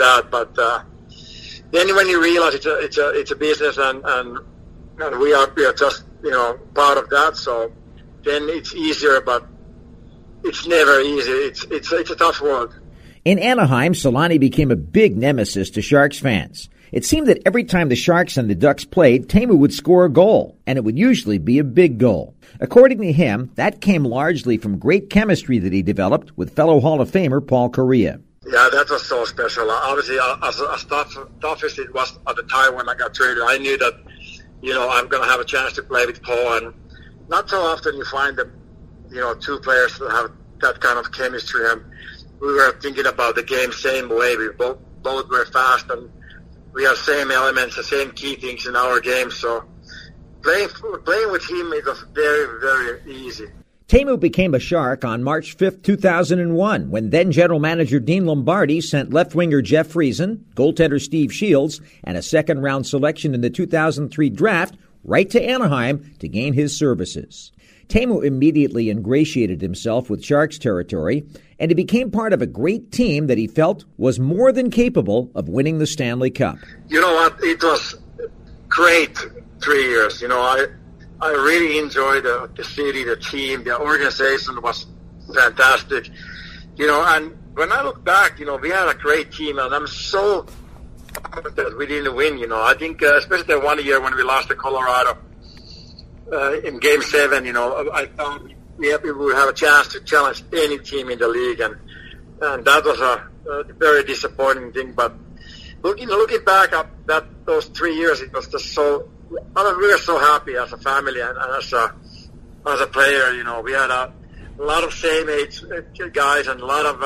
that. But then when you realize it's a business and we are just part of that, so then it's easier, but it's never easy. It's a tough world. In Anaheim, Selanne became a big nemesis to Sharks fans. It seemed that every time the Sharks and the Ducks played, Teemu would score a goal, and it would usually be a big goal. According to him, that came largely from great chemistry that he developed with fellow Hall of Famer Paul Kariya. Yeah, that was so special. Obviously, as tough as it was at the time when I got traded, I knew that, I'm going to have a chance to play with Paul, and not so often you find that, two players that have that kind of chemistry, and we were thinking about the game same way. We both were fast, and we have same elements, the same key things in our game. So playing with him, it was very, very easy. Teemu became a Shark on March 5th, 2001, when then General Manager Dean Lombardi sent left winger Jeff Friesen, goaltender Steve Shields, and a second-round selection in the 2003 draft right to Anaheim to gain his services. Teemu immediately ingratiated himself with Sharks territory, and he became part of a great team that he felt was more than capable of winning the Stanley Cup. You know what? It was great 3 years. I really enjoyed the city, the team, the organization was fantastic. And when I look back, we had a great team, and I'm so happy that we didn't win. I think especially that 1 year when we lost to Colorado in Game 7, I thought we would have a chance to challenge any team in the league, and that was a very disappointing thing. But looking back at those 3 years, it was just so. We were so happy as a family and as a player. We had a lot of same age guys and a lot of.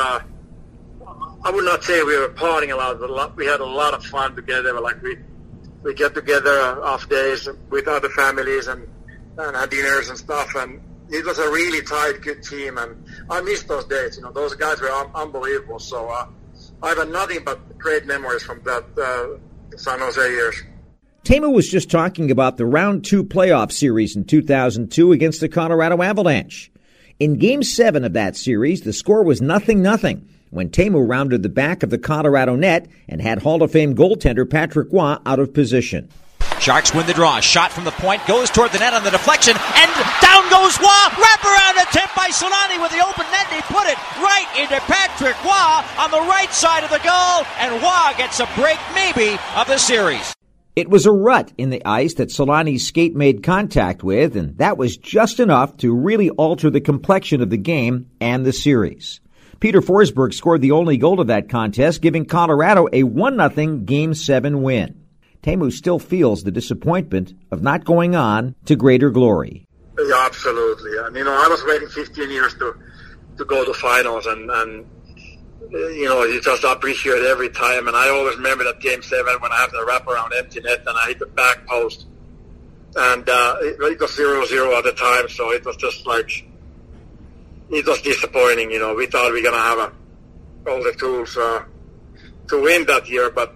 I would not say we were partying a lot, but we had a lot of fun together. Like we get together off days with other families and had dinners and stuff, and it was a really tight, good team. And I miss those days. Those guys were unbelievable. So I have nothing but great memories from that San Jose years. Teemu was just talking about the Round 2 playoff series in 2002 against the Colorado Avalanche. In Game 7 of that series, the score was 0-0 when Teemu rounded the back of the Colorado net and had Hall of Fame goaltender Patrick Roy out of position. Sharks win the draw. Shot from the point, goes toward the net on the deflection, and down goes Roy. Wraparound attempt by Selanne with the open net, and he put it right into Patrick Roy on the right side of the goal, and Roy gets a break maybe of the series. It was a rut in the ice that Selanne's skate made contact with, and that was just enough to really alter the complexion of the game and the series. Peter Forsberg scored the only goal of that contest, giving Colorado a 1-0 Game 7 win. Teemu still feels the disappointment of not going on to greater glory. Yeah, absolutely. And, I was waiting 15 years to go to finals, and you just appreciate every time. And I always remember that Game 7 when I had the wraparound empty net and I hit the back post. And it was 0-0 at the time, so it was just like, it was disappointing. We thought we were going to have all the tools to win that year. But,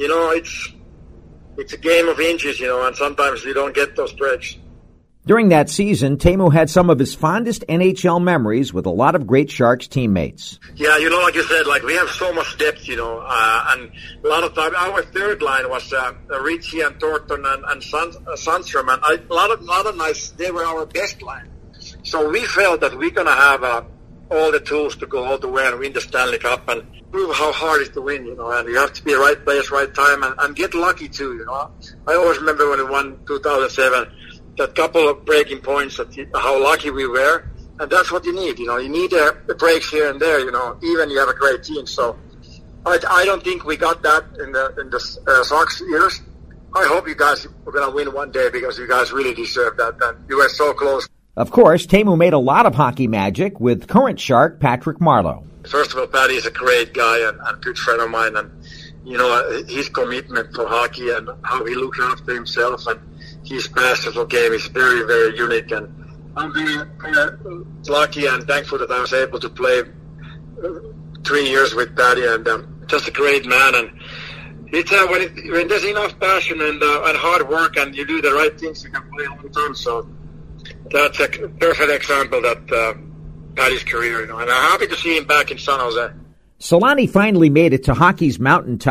it's a game of inches, and sometimes you don't get those breaks. During that season, Teemu had some of his fondest NHL memories with a lot of great Sharks teammates. Yeah, like you said, we have so much depth, and a lot of time our third line was Ritchie and Thornton and Sundstrom, and a lot of nights they were our best line. So we felt that we're gonna have all the tools to go all the way and win the Stanley Cup and prove how hard it is to win, and you have to be right place, right time, and get lucky too, I always remember when we won 2007. That couple of breaking points, how lucky we were, and that's what you need. You need the breaks here and there. Even you have a great team. So I don't think we got that in the Sox years. I hope you guys are going to win one day because you guys really deserve that. And you were so close. Of course, Teemu made a lot of hockey magic with current Shark Patrick Marleau. First of all, Patty is a great guy and a good friend of mine, and his commitment for hockey and how he looks after himself and his passion for game is very, very unique, and I'm very lucky and thankful that I was able to play 3 years with Patty, and just a great man. And it's when there's enough passion and hard work and you do the right things, you can play a long time. So that's a perfect example that Patty's career, and I'm happy to see him back in San Jose. Selanne finally made it to hockey's mountaintop.